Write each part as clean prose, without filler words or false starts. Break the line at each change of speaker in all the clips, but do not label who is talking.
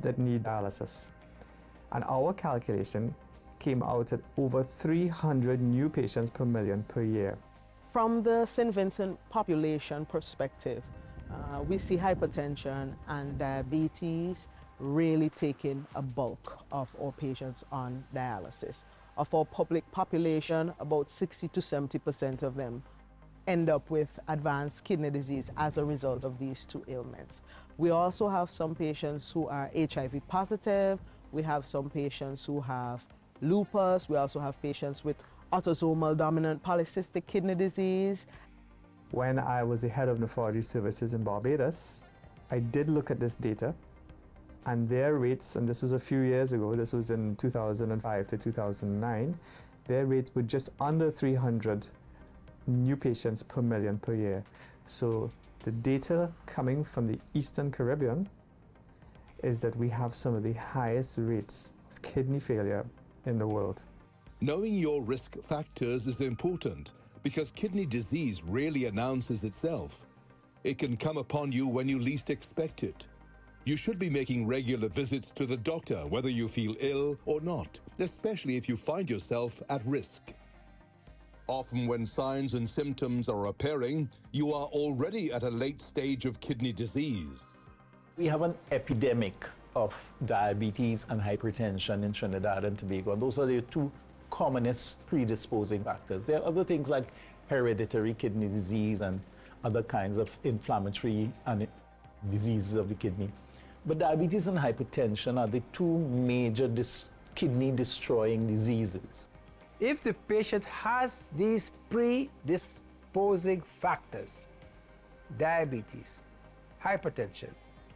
that need dialysis. And our calculation came out at over 300 new patients per million per year.
From the St. Vincent population perspective, we see hypertension and diabetes really taking a bulk of our patients on dialysis. Of our public population, about 60 to 70% of them end up with advanced kidney disease as a result of these two ailments. We also have some patients who are HIV positive. We have some patients who have lupus. We also have patients with autosomal dominant polycystic kidney disease.
When I was the head of nephrology services in Barbados, I did look at this data, and their rates, and this was a few years ago, this was in 2005 to 2009, their rates were just under 300 new patients per million per year. So the data coming from the Eastern Caribbean is that we have some of the highest rates of kidney failure in the world.
Knowing your risk factors is important because kidney disease rarely announces itself. It can come upon you when you least expect it. You should be making regular visits to the doctor whether you feel ill or not, especially if you find yourself at risk. Often when signs and symptoms are appearing, you are already at a late stage of kidney disease.
We have an epidemic of diabetes and hypertension in Trinidad and Tobago, and those are the two commonest predisposing factors. There are other things like hereditary kidney disease and other kinds of inflammatory and diseases of the kidney. But diabetes and hypertension are the two major kidney-destroying diseases.
If the patient has these predisposing factors, diabetes, hypertension,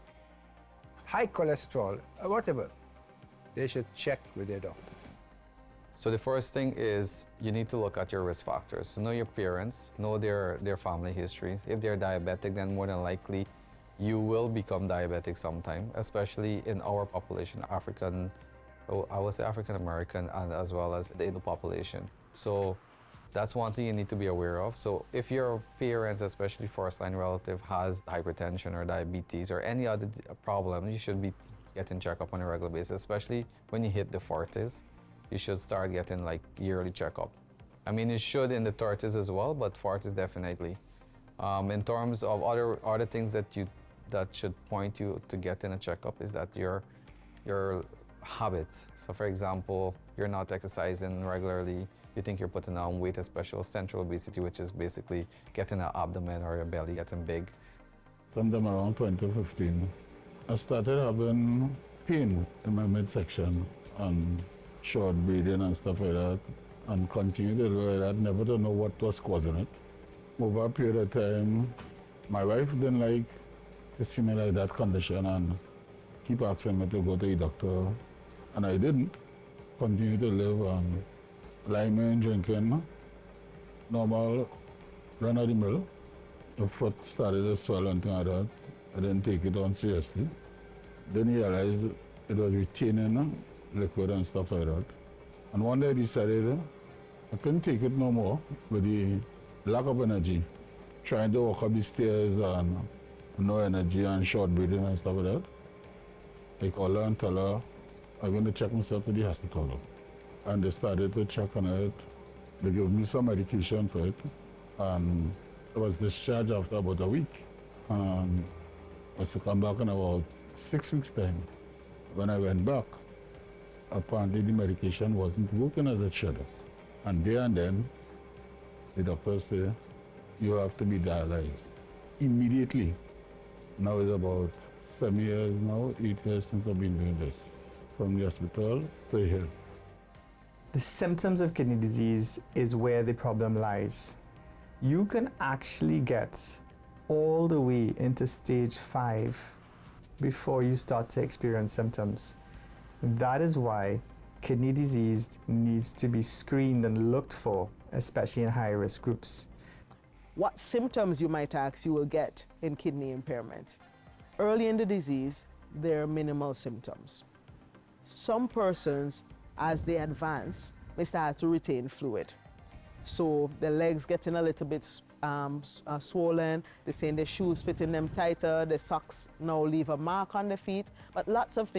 high cholesterol, or whatever, they should check with their doctor.
So the first thing is you need to look at your risk factors. So know your parents, know their family history. If they're diabetic, then more than likely you will become diabetic sometime, especially in our population, African American, and as well as the Indo population. So that's one thing you need to be aware of. So if your parents, especially first-line relative, has hypertension or diabetes or any other problem, you should be getting checkup on a regular basis, especially when you hit the 40s. You should start getting like yearly checkup. I mean, you should in the 30s as well, but 40s definitely. In terms of other things that should point you to getting a checkup is that your habits. So for example, you're not exercising regularly, you think you're putting on weight, especially central obesity, which is basically getting an abdomen or your belly getting big.
Sometime around 2015, I started having pain in my midsection and short breathing and stuff like that, and continued to do that, never to know what was causing it. Over a period of time, my wife didn't like to see me like that condition and keep asking me to go to the doctor, and I didn't. Continue to live on lime drinking, normal run of the mill. The foot started to swell and things like that. I didn't take it on seriously. Then realized it was retaining liquid and stuff like that. And one day I decided I couldn't take it no more with the lack of energy. Trying to walk up the stairs and no energy and short breathing and stuff like that. I called her and tell her I'm going to check myself to the hospital. And they started to check on it. They gave me some medication for it. And I was discharged after about a week. And I was to come back in about 6 weeks' time. When I went back, apparently the medication wasn't working as it should. And there and then, the doctor said, you have to be dialyzed immediately. Now it's about 7 years now, 8 years since I've been doing this. From the hospital to here.
The symptoms of kidney disease is where the problem lies. You can actually get all the way into stage 5 before you start to experience symptoms. That is why kidney disease needs to be screened and looked for, especially in high-risk groups.
What symptoms you might ask you will get in kidney impairment? Early in the disease, there are minimal symptoms. Some persons, as they advance, may start to retain fluid. So the legs getting a little bit swollen, they're saying their shoes fitting them tighter, the socks now leave a mark on the feet, but lots of things